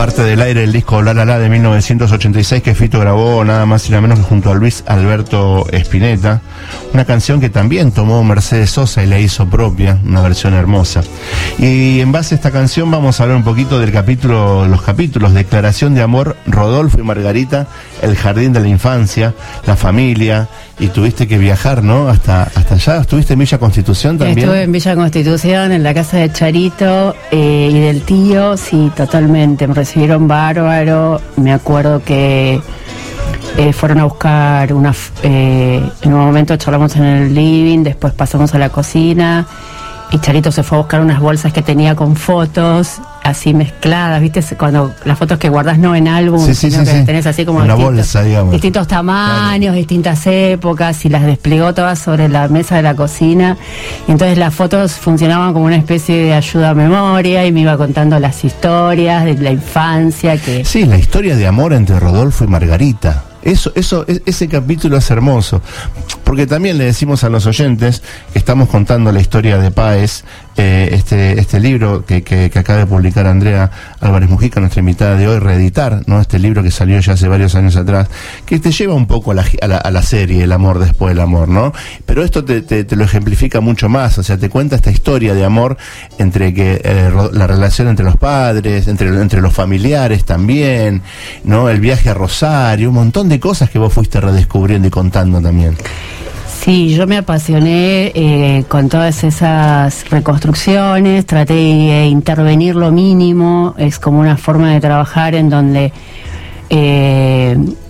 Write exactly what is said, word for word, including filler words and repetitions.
Parte del aire del disco La La La de mil novecientos ochenta y seis que Fito grabó nada más y nada menos que junto a Luis Alberto Spinetta, una canción que también tomó Mercedes Sosa y la hizo propia, una versión hermosa. Y en base a esta canción vamos a hablar un poquito del capítulo, los capítulos Declaración de Amor, Rodolfo y Margarita, El Jardín de la Infancia, La Familia, y tuviste que viajar, ¿no? Hasta, hasta allá. ¿Estuviste en Villa Constitución también? Estuve en Villa Constitución, en la casa de Charito eh, y del tío, sí, totalmente. Me recibieron bárbaro. Me acuerdo que eh, fueron a buscar una... Eh, en un momento charlamos en el living, después pasamos a la cocina y Charito se fue a buscar unas bolsas que tenía con fotos así mezcladas, ¿viste? Cuando las fotos que guardás no en álbum, sí, sí, sino sí, que sí. tenés así como una distintos, bolsa, digamos. distintos tamaños, claro, distintas épocas, y las desplegó todas sobre la mesa de la cocina. Y entonces las fotos funcionaban como una especie de ayuda a memoria y me iba contando las historias de la infancia. Que Sí, la historia de amor entre Rodolfo y Margarita. Eso, eso, ese capítulo es hermoso, porque también le decimos a los oyentes que estamos contando la historia de Páez, eh, este, este libro que, que, que acaba de publicar Andrea Álvarez Mujica, nuestra invitada de hoy, reeditar, ¿no? Este libro que salió ya hace varios años atrás, que te lleva un poco a la, a la, a la serie El amor después del amor, ¿no? Pero esto te, te, te lo ejemplifica mucho más, o sea, te cuenta esta historia de amor entre que eh, la relación entre los padres, entre, entre los familiares también, ¿no? El viaje a Rosario, un montón de cosas que vos fuiste redescubriendo y contando también. Sí, yo me apasioné eh, con todas esas reconstrucciones, traté de intervenir lo mínimo, es como una forma de trabajar en donde eh,